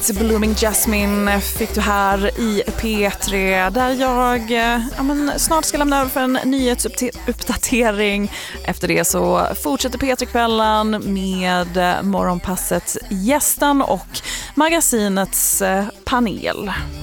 Blooming Jasmine fick du här i P3 där jag snart ska lämna över för en nyhetsuppdatering. Efter det så fortsätter P3-kvällen med Morgonpassets gästen och magasinets panel.